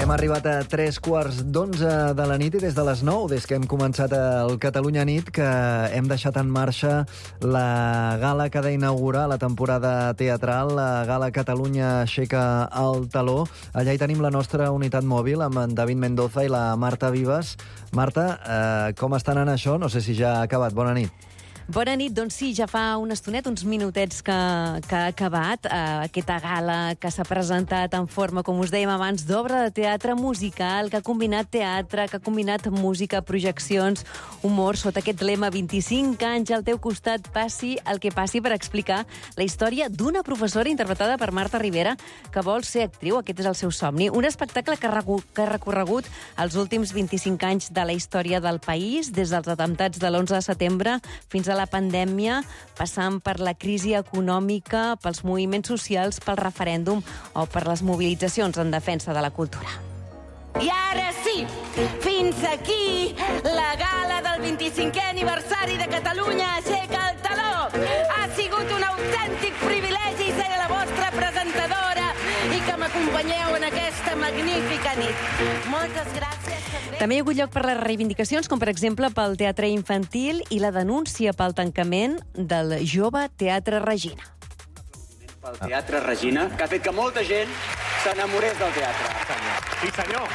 Hem arribat a 3:15 de la nit i des de les 9, des que hem començat el Catalunya Nit, que hem deixat en marxa la gala que ha d'inaugurar la temporada teatral, la gala Catalunya aixeca el taló. Allà hi tenim la nostra unitat mòbil amb en David Mendoza i la Marta Vives. Marta, com està anant això? No sé si ja ha acabat. Bona nit. Bona nit, doncs sí, ja fa una estoneta, uns minutets que ha acabat aquesta gala que s'ha presentat en forma, com us dèiem abans, d'obra de teatre musical, que ha combinat teatre, que ha combinat música, projeccions, humor, sota aquest lema 25 anys al teu costat, passi el que passi, per explicar la història d'una professora interpretada per Marta Ribera que vol ser actriu, aquest és el seu somni. Un espectacle que ha recorregut els últims 25 anys de la història del país, des dels atemptats de l'11 de setembre fins a la pandèmia, passant per la crisi econòmica, pels moviments socials, pel referèndum o per les mobilitzacions en defensa de la cultura. I ara sí, fins aquí la gala del 25è aniversari de Catalunya aixeca el taló. Ha sigut un autèntic privilegi ser la vostra presentadora i que m'acompanyeu en aquesta magnífica nit. Moltes gràcies. També hi ha hagut lloc per les reivindicacions, com per exemple pel teatre infantil i la denúncia pel tancament del Jove Teatre Regina. Pel Teatre Regina, que ha fet que molta gent s'enamorés del teatre. Sí, senyor.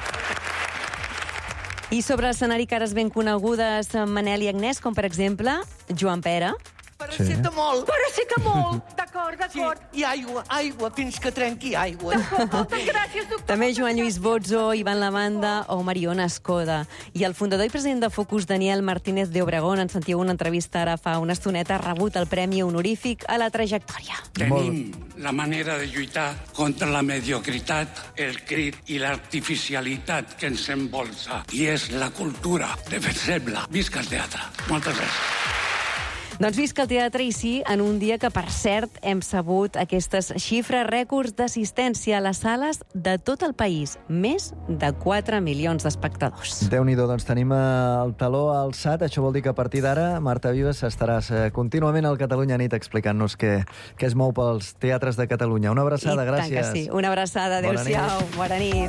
I sobre l'escenari cares ben conegudes, Manel i Agnès, com per exemple Joan Pera. Paracetamol. Paracetamol. D'acord, Sí, d'acord. i aigua, fins que trenqui aigua. Moltes gràcies, doctor. També Joan Lluís Bozzo, Ivan Lavanda o Mariona Escoda. I el fundador i president de Focus, Daniel Martínez de Obregón, en sentíeu una entrevista ara fa una estoneta, ha rebut el premi honorífic a la trajectòria. Tenim la manera de lluitar contra la mediocritat, el crit i l'artificialitat que ens envolta. I és la cultura. Defensem-la. Visca el teatre. Moltes gràcies. Doncs visca el teatre, i sí, en un dia que, per cert, hem sabut aquestes xifres rècords d'assistència a les sales de tot el país. Més de 4 milions d'espectadors. Déu-n'hi-do, doncs tenim el taló alçat. Això vol dir que a partir d'ara, Marta Vives, estaràs contínuament al Catalunya Nit explicant-nos què es mou pels teatres de Catalunya. Una abraçada, gràcies. I tant que sí. Una abraçada, adéu-siau. Bona nit.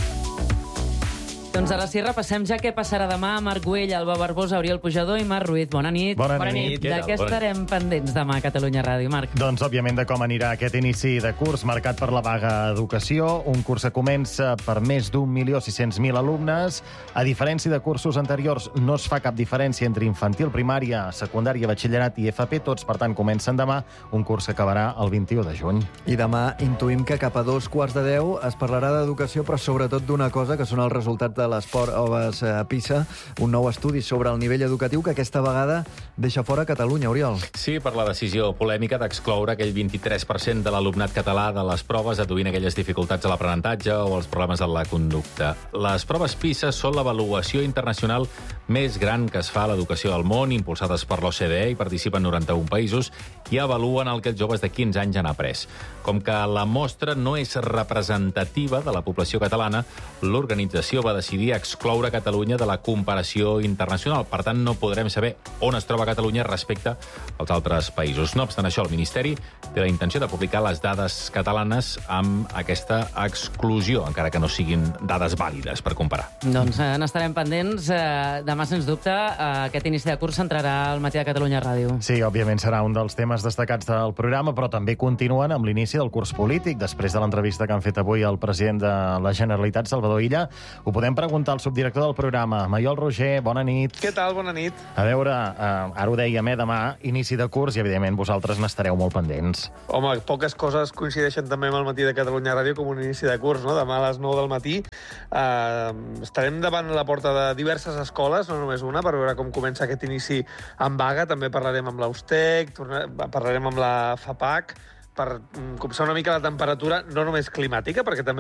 Doncs ara sí, repassem ja què passarà demà. Marc Güell, Alba Barbosa, Oriol Pujador i Marc Ruiz. Bona nit. Bona nit. De què estarem pendents demà a Catalunya Ràdio, Marc? Doncs, òbviament, de com anirà aquest inici de curs marcat per la vaga educació. Un curs que comença per més d'1.600.000 alumnes. A diferència de cursos anteriors, no es fa cap diferència entre infantil, primària, secundària, batxillerat i FP. Tots, per tant, comencen demà, un curs que acabarà el 21 de juny. I demà intuïm que cap a 9:45 es parlarà d'educació, però sobretot d'una cosa, que són els resultats de les proves PISA, un nou estudi sobre el nivell educatiu que aquesta vegada deixa fora Catalunya. Oriol. Sí, per la decisió polèmica d'excloure aquell 23% de l'alumnat català de les proves, aduint aquelles dificultats a l'aprenentatge o els problemes de la conducta. Les proves PISA són l'avaluació internacional més gran que es fa a l'educació del món, impulsades per l'OCDE, i participen 91 països, i avaluen el que els joves de 15 anys han après. Com que la mostra no és representativa de la població catalana, l'organització va decidir excloure Catalunya de la comparació internacional. Per tant, no podrem saber on es troba Catalunya respecte als altres països. No obstant això, el Ministeri té la intenció de publicar les dades catalanes amb aquesta exclusió, encara que no siguin dades vàlides per comparar. Doncs n'estarem pendents. Demà, sens dubte, aquest inici de curs s'entrarà al Matí de Catalunya Ràdio. Sí, òbviament serà un dels temes destacats del programa, però també continuen amb l'inici del curs polític. Després de l'entrevista que han fet avui al president de la Generalitat, Salvador Illa, ho podem preguntar al subdirector del programa, Maiol Roger. Bona nit. Què tal? Bona nit. A veure, ara ho dèiem, demà, inici de curs, i evidentment vosaltres n'estareu molt pendents. Home, poques coses coincideixen també amb el Matí de Catalunya Ràdio com un inici de curs, no? Demà a les 9 del matí estarem davant la porta de diverses escoles, no només una, per veure com comença aquest inici en vaga. També parlarem amb l'Austec, parlarem amb la FAPAC, per copsar una mica la temperatura, no només climàtica, perquè també